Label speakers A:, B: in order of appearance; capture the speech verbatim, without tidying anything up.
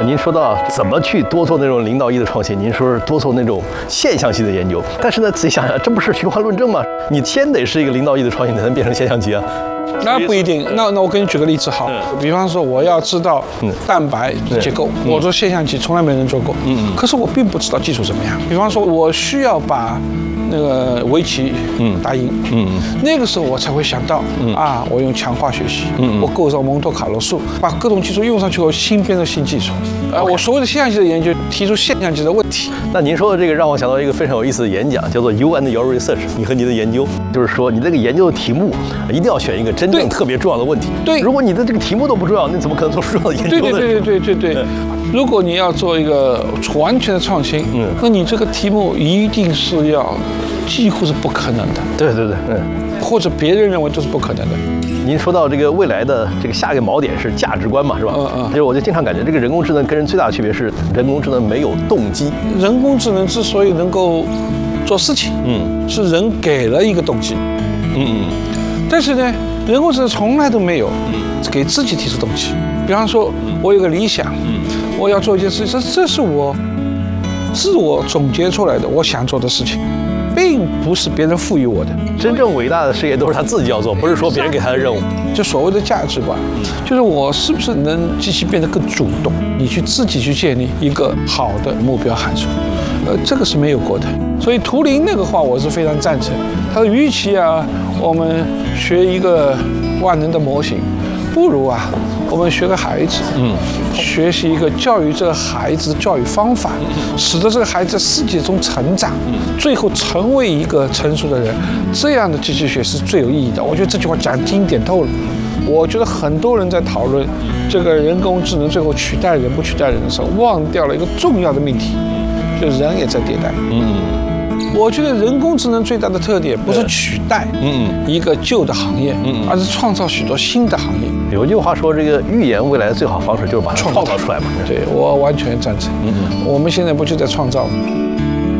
A: 您说到怎么去多做那种领导力的创新，您说是多做那种现象级的研究，但是呢，仔细想想，这不是循环论证吗？你先得是一个领导力的创新，才能变成现象级啊。
B: 那不一定，那那我给你举个例子好，比方说我要知道蛋白结构，我做现象级从来没人做过，嗯，可是我并不知道技术怎么样。比方说我需要把那个围棋打赢，嗯，那个时候我才会想到，啊，我用强化学习，我构造蒙特卡洛数，把各种技术用上去后，新变成新技术。呃，我所谓的现象级的研究，提出现象级的问题。
A: 那您说的这个让我想到一个非常有意思的演讲，叫做 You and Your Research， 你和你的研究，就是说你这个研究的题目一定要选一个真正特别重要的问题。
B: 对，
A: 如果你的这个题目都不重要，那怎么可能做出重要的研究呢？
B: 对对对对对对对。如果你要做一个完全的创新，嗯，那你这个题目一定是要几乎是不可能的。
A: 对对对，嗯，
B: 或者别人认为都是不可能的。
A: 您说到这个未来的这个下一个锚点是价值观嘛，是吧？
B: 嗯嗯。
A: 就是我就经常感觉这个人工智能跟人最大的区别是，人工智能没有动机。
B: 人工智能之所以能够做事情，嗯，是人给了一个动机，嗯嗯。但是呢，人工智能从来都没有给自己提出动机。比方说，我有个理想，我要做一件事情，这这是我自我总结出来的，我想做的事情。并不是别人赋予我的，
A: 真正伟大的事业都是他自己要做，不是说别人给他的任务。
B: 就所谓的价值观，就是我是不是能机器变得更主动，你去自己去建立一个好的目标函数，呃，这个是没有过的。所以图灵那个话我是非常赞成。他说，与其啊我们学一个万能的模型，不如啊我们学个孩子，嗯，学习一个教育这个孩子的教育方法，使得这个孩子在世界中成长，最后成为一个成熟的人，这样的机器学是最有意义的。我觉得这句话讲经典透了。我觉得很多人在讨论这个人工智能最后取代人不取代人的时候，忘掉了一个重要的命题，就是人也在迭代。嗯。我觉得人工智能最大的特点不是取代一个旧的行业，而是创造许多新的行业。
A: 有句话说，这个预言未来的最好方式就是把它创造出来嘛。
B: 对，我完全赞成。嗯嗯，我们现在不就在创造吗？